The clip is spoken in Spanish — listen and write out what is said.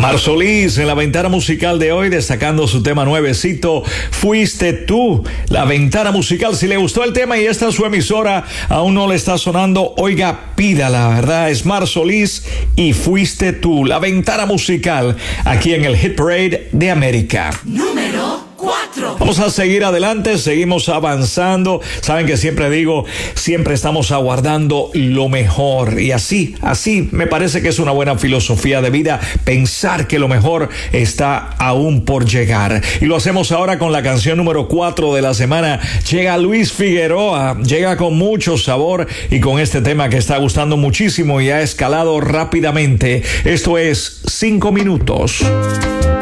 Mar Solís en la ventana musical de hoy, destacando su tema nuevecito, Fuiste Tú. La ventana musical, si le gustó el tema y esta es su emisora, aún no le está sonando, oiga, pídala, ¿verdad? Es Mar Solís y Fuiste Tú. La ventana musical, aquí en el Hit Parade de América. Número 4. Vamos a seguir adelante, seguimos avanzando. Saben que siempre digo, siempre estamos aguardando lo mejor. Y así me parece que es una buena filosofía de vida, pensar que lo mejor está aún por llegar. Y lo hacemos ahora con la canción número 4 de la semana. Llega Luis Figueroa, llega con mucho sabor y con este tema que está gustando muchísimo y ha escalado rápidamente. Esto es 5 minutos.